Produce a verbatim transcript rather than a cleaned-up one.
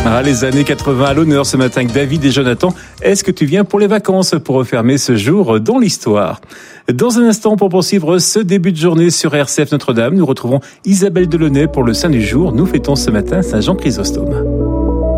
Ah, les années quatre-vingts à l'honneur ce matin avec David et Jonathan. Est-ce que tu viens pour les vacances pour refermer ce jour dans l'histoire? Dans un instant, pour poursuivre ce début de journée sur R C F Notre-Dame, nous retrouvons Isabelle Delaunay pour le Saint du jour. Nous fêtons ce matin Saint Jean Chrysostome.